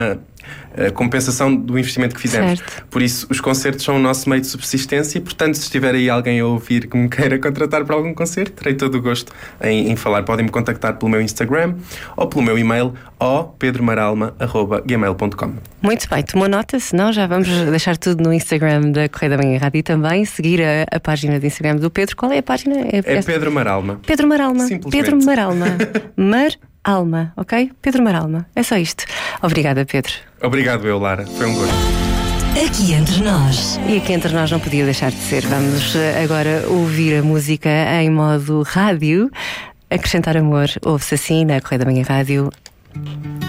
a compensação do investimento que fizemos. Certo. Por isso, os concertos são o nosso meio de subsistência e, portanto, se estiver aí alguém a ouvir que me queira contratar para algum concerto, terei todo o gosto em falar. Podem-me contactar pelo meu Instagram ou pelo meu e-mail pedromaralma@gmail.com. Muito bem, tomou nota, senão já vamos deixar tudo no Instagram da Correia da Manhã Rádio e também seguir a página de Instagram do Pedro. Qual é a página? É Pedro Maralma. Pedro Maralma. Simplesmente. Pedro Maralma. Maralma, ok? Pedro Maralma. É só isto. Obrigada, Pedro. Obrigado, Lara. Foi um gosto. Aqui entre nós. E aqui entre nós não podia deixar de ser. Vamos agora ouvir a música em modo rádio. Acrescentar amor. Ouve-se assim na Correia da Manhã Rádio.